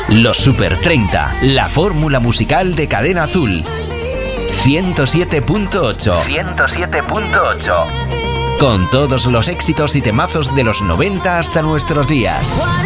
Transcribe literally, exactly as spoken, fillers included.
Los Super treinta, la fórmula musical de Cadena Azul. ciento siete punto ocho. ciento siete punto ocho. Con todos los éxitos y temazos de los noventa hasta nuestros días.